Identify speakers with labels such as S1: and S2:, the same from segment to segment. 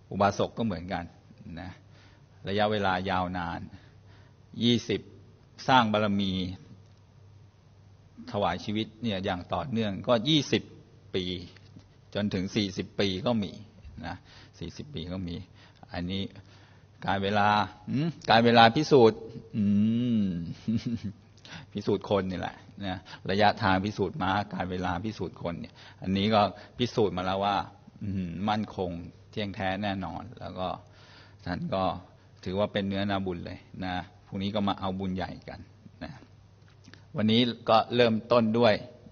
S1: อุบาสกก็เหมือนกันนะระยะเวลายาวนาน20สร้างบารมีถวายชีวิตเนี่ยอย่างต่อเนื่องก็20 ปีจนถึง40 ปีก็มีนะ40 ปีก็มีอันนี้การเวลาพิสูจน์พิสูจน์คนนี่แหละนะระยะทางพิสูจน์ม้าการเวลาพิสูจน์คนเนี่ยอันนี้ก็พิสูจน์มาแล้วว่ามั่นคงเที่ยงแท้แน่นอนแล้วก็ท่านก็ถือว่าเป็นเนื้อนาบุญเลยนะพรุ่งนี้ก็มาเอาบุญใหญ่กันนะวันนี้ก็เริ่มต้นด้วย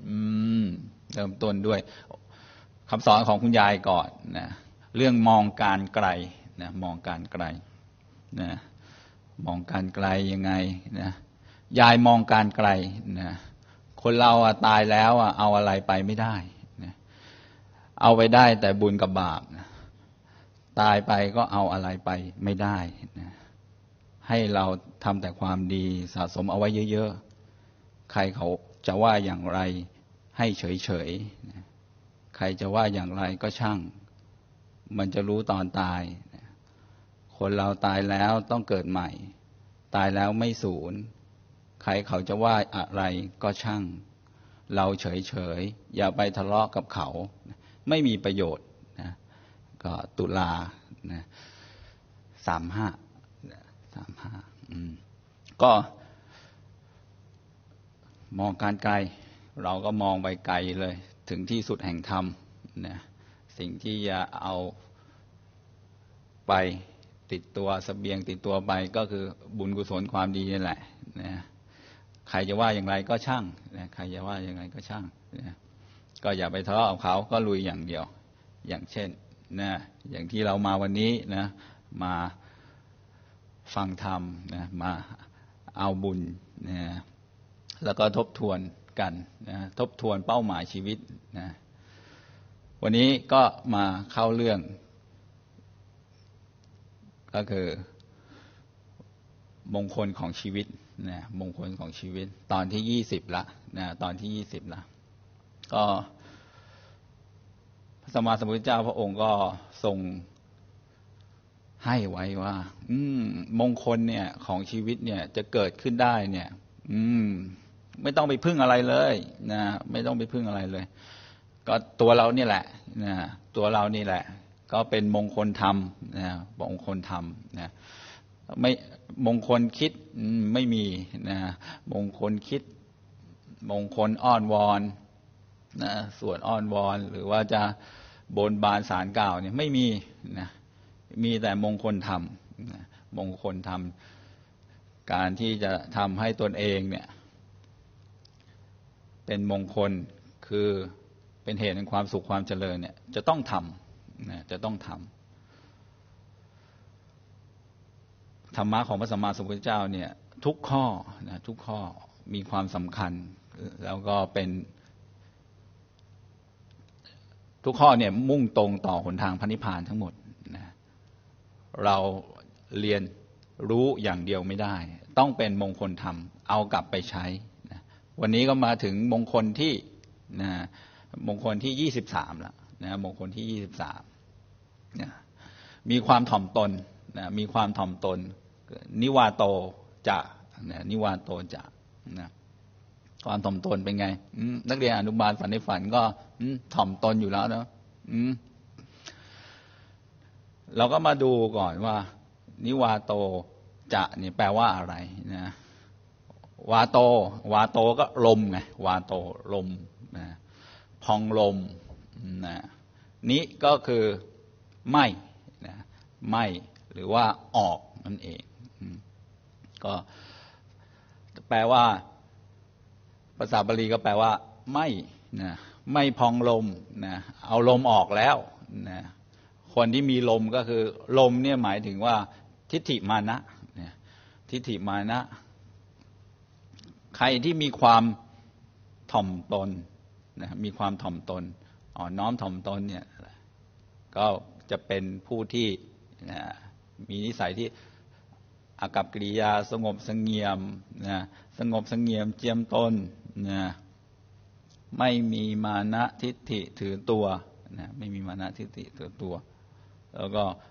S1: คำสอนของคุณยายก่อนนะเรื่องมองการไกลนะมองการไกลนะมองการไกลยังไงนะยายมองการไกลนะคนเราตายแล้วเอาอะไรไปไม่ได้นะเอาไปได้แต่บุญกับบาปนะตายไปก็เอาอะไรไปไม่ได้นะให้เราทำแต่ความดีสะสมเอาไว้เยอะๆใครเขาจะว่าอย่างไรให้เฉยๆนะใครจะว่าอย่างไรก็ช่างมันจะรู้ตอนตายนะคนเราตายแล้วต้องเกิดใหม่ตายแล้วไม่สูญใครเขาจะว่าอะไรก็ช่างเราเฉยๆอย่าไปทะเลาะกับเขาไม่มีประโยชน์นะก็ตุลานะ35ก็มองการไกลเราก็มองไปไกลเลยถึงที่สุดแห่งธรรมนะสิ่งที่จะเอาไปติดตัวเสบียงติดตัวไปก็คือบุญกุศลความดีนี่แหละนะใครจะว่าอย่างไรก็ช่างนะใครจะว่าอย่างไรก็ช่างนะก็อย่าไปทะเลาะกับเขาก็ลุยอย่างเดียวอย่างเช่นนะอย่างที่เรามาวันนี้นะมาฟังธรรมนะมาเอาบุญนะแล้วก็ทบทวนกันนะทบทวนเป้าหมายชีวิตนะวันนี้ก็มาเข้าเรื่องก็คือมงคลของชีวิตนะมงคลของชีวิตตอนที่20ละนะตอนที่20ละก็พระสัมมาสัมพุทธเจ้าพระองค์ก็ทรงให้ไว้ว่ามงคลเนี่ยของชีวิตเนี่ยจะเกิดขึ้นได้เนี่ยไม่ต้องไปพึ่งอะไรเลยนะไม่ต้องไปพึ่งอะไรเลยก็ตัวเรานี่แหละนะตัวเรานี่แหละก็เป็นมงคลธรรมนะมงคลธรรมนะไม่มงคลคิดไม่มีนะมงคลคิดมงคลอ้อนวอนนะสวดอ้อนวอนหรือว่าจะบนบานศาลกล่าวเนี่ยไม่มีนะมีแต่มงคลธรรมนะมงคลธรรมการที่จะทำให้ตนเองเนี่ยเป็นมงคลคือเป็นเหตุแห่งความสุขความเจริญเนี่ยจะต้องทำนะจะต้องทำธรรมะของพระสัมมาสัมพุทธเจ้าเนี่ยทุกข้อนะทุกข้อมีความสำคัญแล้วก็เป็นทุกข้อเนี่ยมุ่งตรงต่อหนทางพระนิพพานทั้งหมดนะเราเรียนรู้อย่างเดียวไม่ได้ต้องเป็นมงคลธรรมเอากลับไปใช้นะวันนี้ก็มาถึงมงคลที่นะมงคลที่23แล้วนะมงคลที่23นะมีความถ่อมตนนะมีความถ่อมตนนิวาโตจะนะนิวาโตจะนะความถ่อมตนเป็นไงนักเรียนอนุบาลฝันในฝันก็ถ่อมตนอยู่แล้วเนาะเราก็มาดูก่อนว่านิวาโตจะนี่แปลว่าอะไรนะวาโตก็ลมไงวาโตลมนะพองลมนะนี้ก็คือไม่นะไม่หรือว่าออกนั่นเองก็แปลว่าภาษาบาลีก็แปลว่าไม่นะไม่พองลมนะเอาลมออกแล้วนะคนที่มีลมก็คือลมเนี่ยหมายถึงว่าทิฏฐิมานะนะทิฏฐิมานะใครที่มีความถ่อมตนนะมีความถ่อมตนอ่อนน้อมถ่อมตนเนี่ยก็จะเป็นผู้ที่นะมีนิสัยที่อากัปกิริยาสงบเสงี่ยมนะสงบเสงี่ยมเจียมตนนะไม่มีมานะทิฏฐิถือตัวนะไม่มีมานะทิฏฐิถือตัวแล้วก็